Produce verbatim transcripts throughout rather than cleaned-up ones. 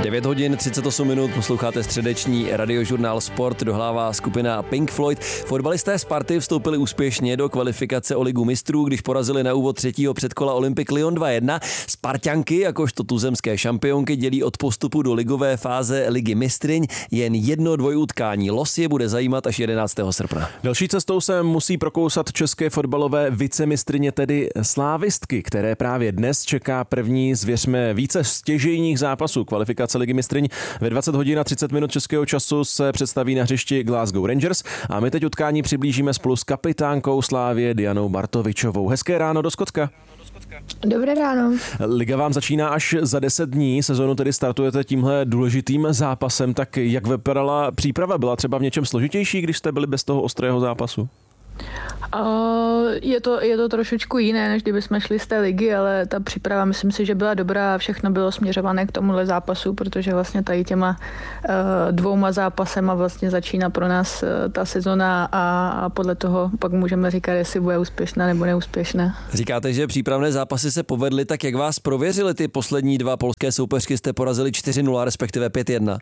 devět hodin třicet osm minut, posloucháte středeční radiožurnál Sport, dohlává skupina Pink Floyd. Fotbalisté Sparty vstoupili úspěšně do kvalifikace o Ligu mistrů, když porazili na úvod třetího předkola Olympic Lyon dva jedna. Sparťanky, jakožto tuzemské šampionky, dělí od postupu do ligové fáze Ligy mistryň jen jedno dvojutkání. Los je bude zajímat až jedenáctého srpna. Další cestou se musí prokousat české fotbalové vicemistryně, tedy slávistky, které právě dnes čeká první z věřme více stěžejních zápasů kvalifikace Ligy mistryň. Ve dvacet hodin a třicet minut českého času se představí na hřišti Glasgow Rangers a my teď utkání přiblížíme spolu s kapitánkou Slavie Dianou Bartovičovou. Hezké ráno do Skotska. Dobré ráno. Liga vám začíná až za deset dní, sezonu tedy startujete tímhle důležitým zápasem, tak jak vypadala příprava? Byla třeba v něčem složitější, když jste byli bez toho ostrého zápasu? Uh, je, to, je to trošičku jiné, než kdyby jsme šli z té ligy, ale ta příprava, myslím si, že byla dobrá a všechno bylo směřované k tomuhle zápasu, protože vlastně tady těma uh, dvouma zápasema vlastně začíná pro nás uh, ta sezona a, a podle toho pak můžeme říkat, jestli bude úspěšná nebo neúspěšná. Říkáte, že přípravné zápasy se povedly, tak jak vás prověřily ty poslední dva polské soupeřky? Jste porazili čtyři nula, respektive pět jedna.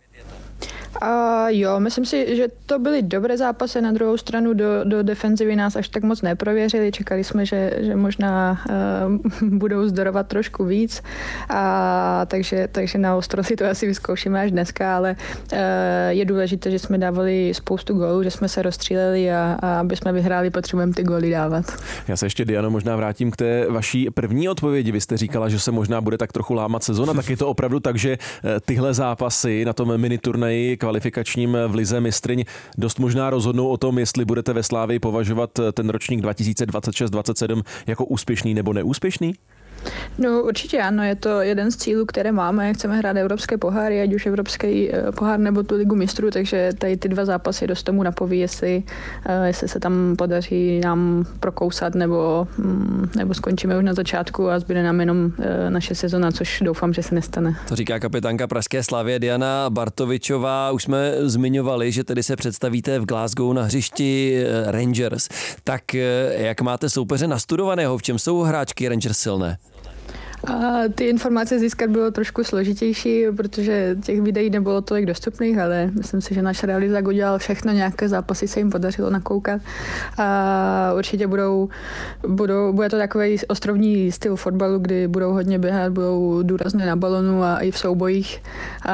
A jo, myslím si, že to byly dobré zápasy, na druhou stranu do, do defenzivy nás až tak moc neprověřili, čekali jsme, že, že možná uh, budou zdorovat trošku víc, a, takže, takže na ostro si to asi vyzkoušíme až dneska, ale uh, je důležité, že jsme dávali spoustu gólů, že jsme se rozstříleli a, a aby jsme vyhráli, potřebujeme ty góly dávat. Já se ještě, Diano, možná vrátím k té vaší první odpovědi. Vy jste říkala, že se možná bude tak trochu lámat sezona, tak je to opravdu tak, že tyhle zápasy na tom miniturnaji kvalifikačním v Lize mistryň dost možná rozhodnou o tom, jestli budete ve Slavii považovat ten ročník dva tisíce dvacet šest dvacet sedm jako úspěšný nebo neúspěšný? No určitě ano, je to jeden z cílů, které máme. Chceme hrát evropské poháry, ať už evropský pohár nebo tu Ligu mistrů, takže tady ty dva zápasy dost tomu napoví, jestli, jestli se tam podaří nám prokousat nebo, nebo skončíme už na začátku a zbyde nám jenom naše sezona, což doufám, že se nestane. To říká kapitánka pražské Slavie Diana Bartovičová. Už jsme zmiňovali, že tedy se představíte v Glasgow na hřišti Rangers. Tak jak máte soupeře nastudovaného? V čem jsou hráčky Rangers silné? A ty informace získat bylo trošku složitější, protože těch videí nebylo tolik dostupných, ale myslím si, že náš realizák udělal všechno, nějaké zápasy se jim podařilo nakoukat. A určitě budou, budou, bude to takový ostrovní styl fotbalu, kdy budou hodně běhat, budou důrazně na balonu a i v soubojích.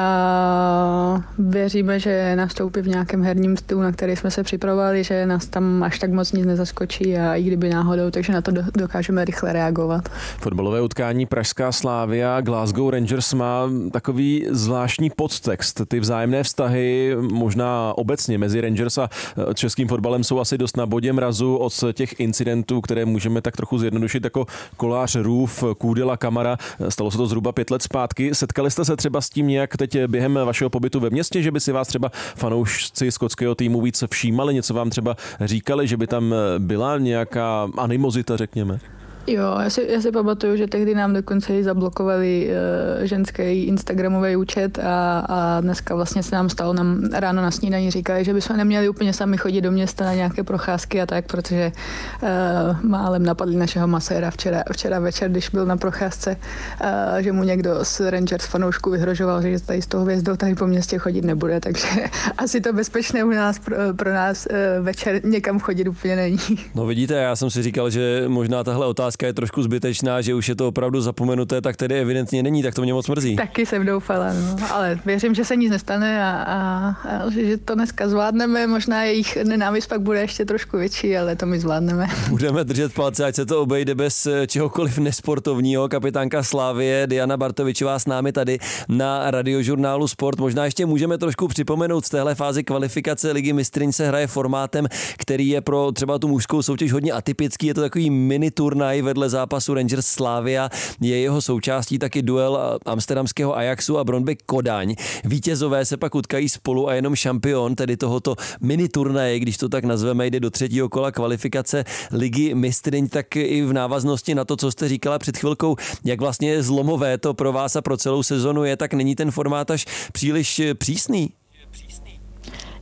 A věříme, že nastoupí v nějakém herním stylu, na který jsme se připravovali, že nás tam až tak moc nic nezaskočí a i kdyby náhodou, takže na to dokážeme rychle reagovat. Fotbalové utkání pražská Slavia Glasgow Rangers má takový zvláštní podtext. Ty vzájemné vztahy možná obecně mezi Rangers a českým fotbalem jsou asi dost na bodě mrazu od těch incidentů, které můžeme tak trochu zjednodušit jako Kolář, Růf, Kůdela, Kamara. Stalo se to zhruba pět let zpátky. Setkali jste se třeba s tím nějak teď během vašeho pobytu ve městě, že by si vás třeba fanoušci skotského týmu víc všímali, něco vám třeba říkali, že by tam byla nějaká animozita, řekněme? Jo, já si, já si pamatuju, že tehdy nám dokonce i zablokovali uh, ženský instagramový účet a, a dneska vlastně se nám stalo, nám ráno na snídani říkali, že bychom neměli úplně sami chodit do města na nějaké procházky a tak, protože uh, málem napadli našeho maséra včera, včera večer, když byl na procházce, uh, že mu někdo z Rangers fanoušků vyhrožoval, že tady z toho hvězdou tady po městě chodit nebude, takže asi to bezpečné u nás pro, pro nás uh, večer někam chodit úplně není. No vidíte, já jsem si říkal, že možná tahle otázka je trošku zbytečná, že už je to opravdu zapomenuté, tak tedy evidentně není, tak to mě moc mrzí. Taky jsem doufala, no. Ale věřím, že se nic nestane a, a, a že to dneska zvládneme. Možná jejich nenávist pak bude ještě trošku větší, ale to my zvládneme. Budeme držet palce, ať se to obejde bez čehokoliv nesportovního. Kapitánka Slavie Diana Bartovičová s námi tady na radiožurnálu Sport. Možná ještě můžeme trošku připomenout, z téhle fázi kvalifikace Ligy mistryň se hraje formátem, který je pro třeba tu mužskou soutěž hodně atypický. Je to takový mini turnaj vedle zápasu Rangers Slavia. Je jeho součástí taky duel amsterdamského Ajaxu a Brøndby Kodaň. Vítězové se pak utkají spolu a jenom šampion, tedy tohoto mini turnaje, když to tak nazveme, jde do třetího kola kvalifikace Ligy mistryň, tak i v návaznosti na to, co jste říkala před chvilkou, jak vlastně zlomové to pro vás a pro celou sezonu je, tak není ten formát až příliš přísný?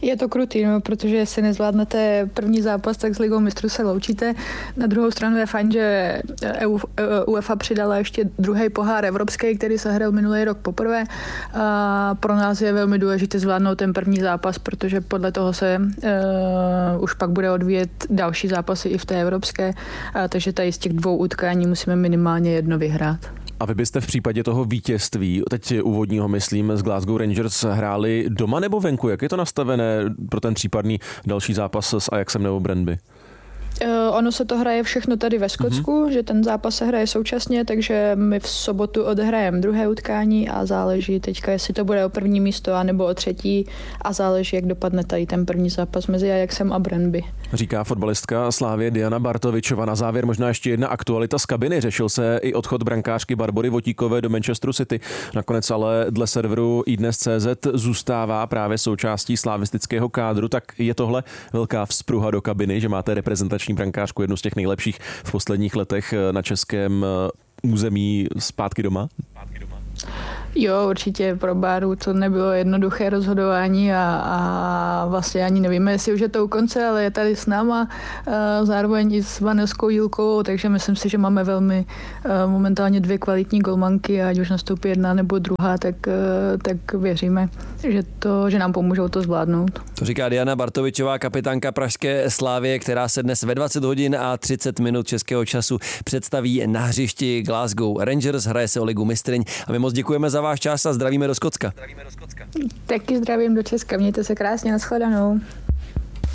Je to krutý, no, protože jestli nezvládnete první zápas, tak s Ligou mistrů se loučíte. Na druhou stranu je fajn, že UEFA přidala ještě druhý pohár evropský, který se hrál minulý rok poprvé. A pro nás je velmi důležité zvládnout ten první zápas, protože podle toho se uh, už pak bude odvíjet další zápasy i v té evropské. A takže tady z těch dvou utkání musíme minimálně jedno vyhrát. A vy byste v případě toho vítězství, teď úvodního myslím, z Glasgow Rangers hráli doma nebo venku? Jak je to nastavené pro ten případný další zápas s Ajaxem nebo Brøndby? Uh, ono se to hraje všechno tady ve Skotsku, mm-hmm. že ten zápas se hraje současně, takže my v sobotu odehrajeme druhé utkání a záleží teďka, jestli to bude o první místo anebo o třetí a záleží, jak dopadne tady ten první zápas mezi Ajaxem a Brøndby. Říká fotbalistka Slávie Diana Bartovičová. Na závěr možná ještě jedna aktualita z kabiny. Řešil se i odchod brankářky Barbory Votíkové do Manchesteru City. Nakonec ale dle serveru iDnes tečka cé zet zůstává právě součástí slavistického kádru. Tak je tohle velká vzpruha do kabiny, že máte reprezentační brankářku, jednu z těch nejlepších v posledních letech na českém území, zpátky doma? Jo, určitě pro Báru to nebylo jednoduché rozhodování a, a vlastně ani nevíme, jestli už je to u konce, ale je tady s náma, zároveň i s Vanelskou Jílkovou, takže myslím si, že máme velmi momentálně dvě kvalitní golmanky a ať už nastoupí jedna nebo druhá, tak, tak věříme, že, to, že nám pomůžou to zvládnout. To říká Diana Bartovičová, kapitánka pražské Slávie, která se dnes ve dvacet hodin a třicet minut českého času představí na hřišti Glasgow Rangers, hraje se o Ligu mistryň a my moc děkujeme za váš čas a zdravíme do Skotska. Taky zdravím do Česka, mějte se krásně, nashledanou.